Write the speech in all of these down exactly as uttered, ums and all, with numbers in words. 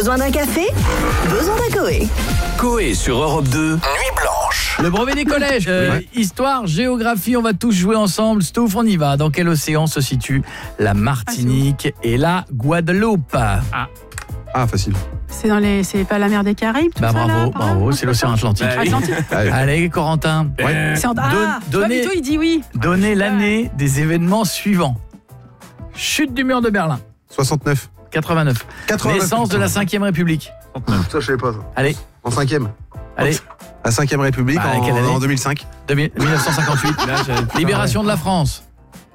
Besoin d'un café? Besoin d'un Coé. Coé sur Europe deux, Nuit Blanche. Le brevet des collèges, euh, Ouais. histoire, géographie, on va tous jouer ensemble. Stouff, on y va. Dans quel océan se situe la Martinique et la Guadeloupe? Ah, facile. C'est dans les, c'est pas la mer des Caraïbes, tout Bah ça, bravo, là, par bravo, là, c'est l'océan Atlantique. Bah oui. Atlantique. Allez. Allez, Corentin, Ouais. C'est en... Ah, Donne- tu vois, donnez- Vito, il dit oui. donnez l'année des événements suivants. Chute du mur de Berlin, soixante-neuf. quatre-vingt-neuf. quatre-vingt-neuf. Naissance de la cinquième République. Ça, je savais pas ça. Allez, En cinquième. allez, La cinquième République Bah, en, quelle année en deux mille cinq. deux mille- mille neuf cent cinquante-huit. Libération de la France,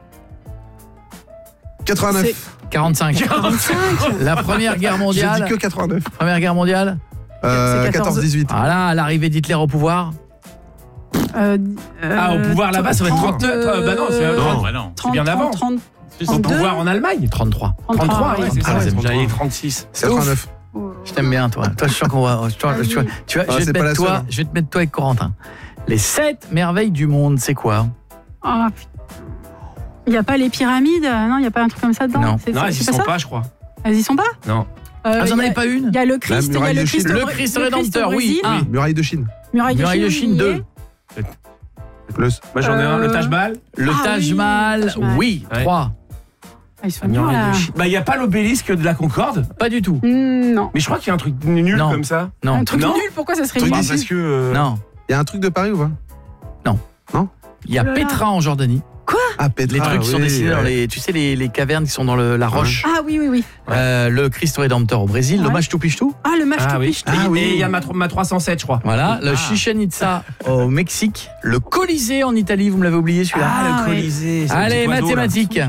quatre-vingt-neuf. quarante-cinq. La Première Guerre J'ai dit mondiale. que quatre-vingt-neuf. Première Guerre mondiale. Euh, C'est quatorze. quatorze dix-huit. Voilà, l'arrivée d'Hitler au pouvoir. Euh, Ah, au pouvoir là-bas, ça va être trente-neuf. euh, bah non, c'est euh, trente. bah non. C'est bien avant. trente, Au trente-deux. pouvoir en Allemagne. trente-trois. trente-trois, ouais, c'est ça. trente-trois. J'avais trente-six. quatre-vingt-neuf. Je t'aime bien, toi. Toi, je sens qu'on va. Tu vois, Vas-y. tu vois, tu vois, Ah, je, vais c'est te pas mettre la toi, seule. je vais te mettre toi avec Corentin. Les sept merveilles du monde, c'est quoi? Ah, putain. Il n'y a pas les pyramides? Non, il n'y a pas un truc comme ça dedans? Non. C'est, Non, c'est- ils y c'est pas sont ça? pas, je crois. Elles y sont pas? Non. Euh, Ah, vous en il y a- avez pas une? Il y a le Christ, il y a muraille le de Christ, Chine. au Le Br- Christ le rédempteur, au oui. Brésil. Ah. Muraille de Chine. Muraille de Muraille de Chine, Chine il y deux. est. Le... Moi, j'en ai un, le Euh, Taj Mahal. Le Ah Taj oui, Mahal, le Taj Mahal. oui. Ouais. trois. Ah, ils sont Un durs, muraille là. de Chine. Bah, il n'y a pas l'obélisque de la Concorde. Pas du tout. Hmm, Non. Mais je crois qu'il y a un truc nul Non. comme ça. Non. Un truc Non. nul, pourquoi ça serait Truc nul? d'ici. Parce que. euh, Non. Il y a un truc de Paris ou pas? Il y a Oh là là. Petra en Jordanie. Ah, Petra. Les trucs qui sont oui, dessinés dans ouais. les. Tu sais, les, les cavernes qui sont dans le- la roche. Ah oui, oui, oui. Euh, le Christ rédempteur au Brésil. Ouais. Le Machu Picchu. Ah, le Machu Ah oui. Picchu. Et Ah oui. et il y a ma, ma trois cent sept, je crois. Voilà. Le Ah. Chichen Itza au Mexique. Le Colisée en Italie. Vous me l'avez oublié celui-là. Ah, le ouais. Colisée. c'est le Allez, petit oiseau, là. mathématiques.